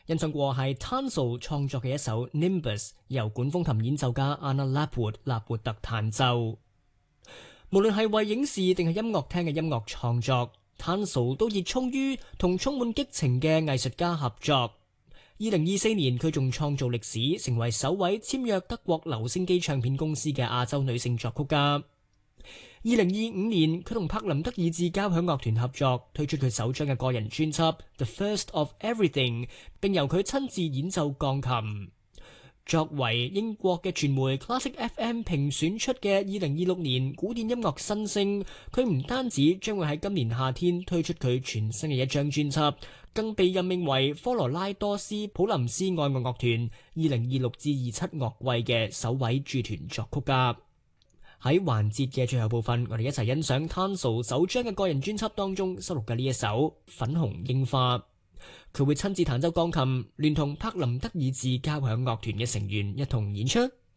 印象過係 Tunstall 創作嘅一首 Nimbus， 由管風琴演奏家 Anna Lapwood 納活特彈奏。無論係為影視定係音樂廳嘅音樂創作， Tunstall 都熱衷於同充滿激情嘅藝術家合作。2024年佢仲創造歷史，成為首位簽約德國留聲機唱片公司嘅亞洲女性作曲家。2025年佢同柏林德爾治交響樂團合作，推出佢首張嘅個人專輯 The First of Everything， 並由佢親自演奏鋼琴。作為英國嘅傳媒 Classic FM 評選出嘅2026年古典音樂新星，佢唔單止將會喺今年夏天推出佢全新嘅一張專輯，更被任命為科羅拉多斯普林斯愛樂樂團2026至27樂季嘅首位駐團作曲家。喺環節嘅最後部分，我哋一齊欣賞 Tunstall 首張嘅個人專輯當中收錄嘅呢一首《粉紅櫻花》。佢會親自彈奏鋼琴，聯同柏林德爾治交響樂團嘅成員一同演出。